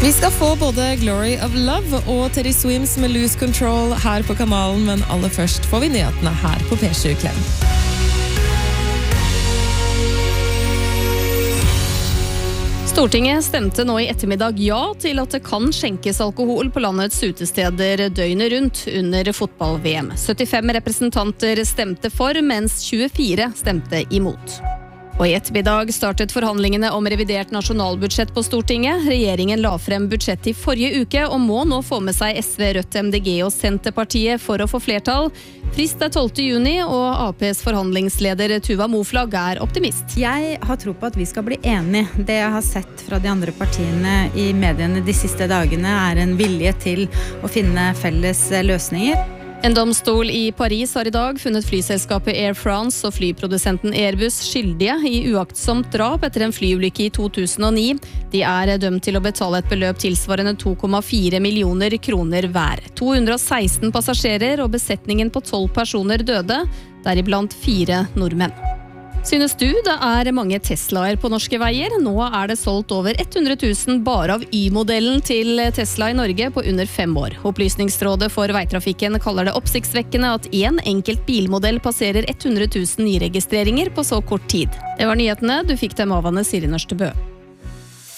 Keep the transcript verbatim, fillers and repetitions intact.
Vi skal få både Glory of Love og Teddy Swims med Lose Control her på kanalen, men aller først får vi nyhetene her på P sju Klem. Stortinget stemte nå i ettermiddag ja til at det kan skjenkes alkohol på landets utesteder døgnet rundt under fotball-V M. syttifem representanter stemte for, mens tjuefire stemte imot. Og i ettermiddag startet forhandlingene om revidert nasjonalbudsjett på Stortinget. Regjeringen la frem budsjett i forrige uke og må nå få med seg S V, Rødt, M D G og Senterpartiet for å få flertall. Frist er tolvte juni, og A P's forhandlingsleder Tuva Moflag er optimist. Jeg har tro på at vi skal bli enige. Det jeg har sett fra de andre partiene i mediene de siste dagene er en vilje til å finne felles løsninger. En domstol i Paris har i dag funnet flyselskapet Air France og flyprodusenten Airbus skyldige i uaktsomt drap etter en flyulykke i to tusen og ni. De er dømt til å betale et beløp tilsvarende to komma fire millioner kroner hver. to hundre og seksten passasjerer og besetningen på tolv personer døde, deriblant fire nordmenn. Synes du det er mange Teslaer på norske veier? Nå er det solgt over hundre tusen bare av Y-modellen til Tesla i Norge på under fem år. Opplysningsrådet for veitrafikken kaller det oppsiktsvekkende at en enkelt bilmodell passerer hundre tusen nyregistreringer på så kort tid. Det var nyhetene, du fikk dem av Anne Siri Nørstebø.